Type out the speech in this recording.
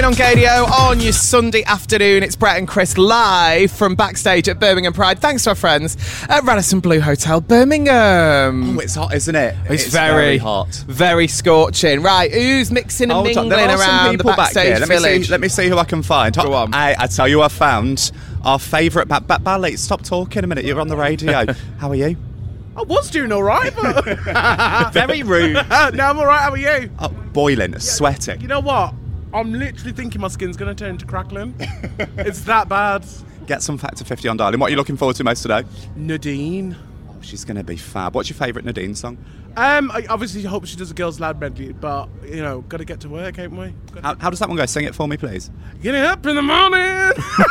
Train on Gadio on your Sunday afternoon. It's Brett and Chris live from backstage at Birmingham Pride. Thanks to our friends at Radisson Blu Hotel, Birmingham. Oh, it's hot, isn't it? It's very hot. Very scorching. Right, who's mixing and mingling There are some around the people back backstage here. village? Let me see who I can find. Go on. I tell you, I found our favourite ballet. Stop talking a minute. You're on the radio. How are you? I was doing all right, but... Very rude. No, I'm all right. How are you? Oh, boiling, sweating. You know what? I'm literally thinking my skin's going to turn to crackling. It's that bad. Get some Factor 50 on, darling. What are you looking forward to most today? Nadine. Oh, she's going to be fab. What's your favourite Nadine song? I obviously hope she does a Girls Loud medley, but, got to get to work, ain't we? How does that one go? Sing it for me, please. Getting up in the morning.